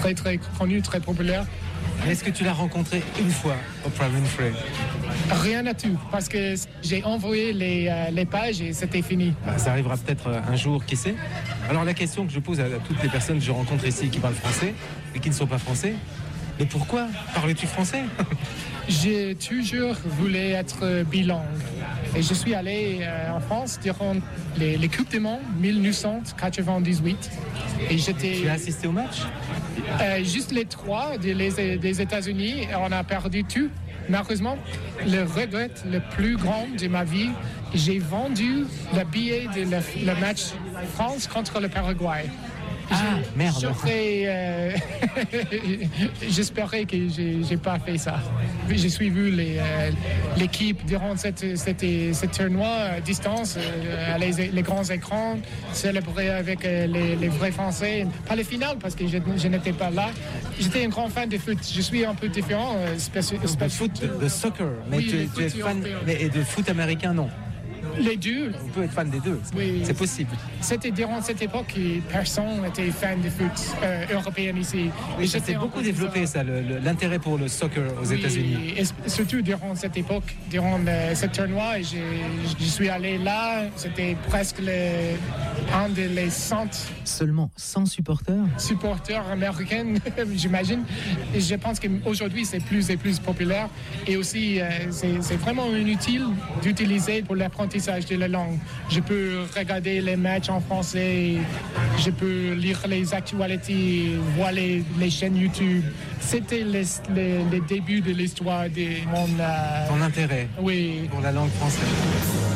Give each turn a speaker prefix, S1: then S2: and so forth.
S1: très très connu, très populaire.
S2: Est-ce que tu l'as rencontré une fois, Oprah Winfrey?
S1: Rien à tout, parce que j'ai envoyé les pages et c'était fini.
S2: Ça arrivera peut-être un jour, qui sait. Alors la question que je pose à toutes les personnes que je rencontre ici qui parlent français et qui ne sont pas français, mais pourquoi parles-tu français?
S1: J'ai toujours voulu être bilingue. Et je suis allé en France durant les Coupes du Monde 1998. Et
S2: Tu as assisté au match?
S1: Juste les trois des États-Unis, on a perdu tout. Malheureusement, le regret le plus grand de ma vie, j'ai vendu le billet de le match France contre le Paraguay.
S2: Ah, merde.
S1: J'espérais que j'ai pas fait ça. J'ai suivi l'équipe durant ce tournoi à distance, les grands écrans, célébrer avec les vrais Français. Pas les finales parce que je n'étais pas là. J'étais un grand fan de foot. Je suis un peu différent.
S2: De foot, de soccer, mais
S1: oui,
S2: tu es fan et de foot américain, non?
S1: Les deux.
S2: On peut être fan des deux,
S1: oui,
S2: c'est possible.
S1: C'était durant cette époque que personne n'était fan de foot européen ici.
S2: Oui, ça s'est beaucoup développé, ça, l'intérêt pour le soccer aux États-Unis.
S1: Et surtout durant cette époque, durant ce tournoi, je suis allé là, c'était presque un des 100
S2: Seulement 100
S1: supporters américains, j'imagine. Et je pense qu'aujourd'hui, c'est plus et plus populaire. Et aussi, c'est vraiment inutile d'utiliser pour l'apprentissage de la langue. Je peux regarder les matchs en français, je peux lire les actualités, voir les chaînes YouTube. C'était les débuts de l'histoire de mon...
S2: Ton intérêt
S1: oui.
S2: pour la langue française.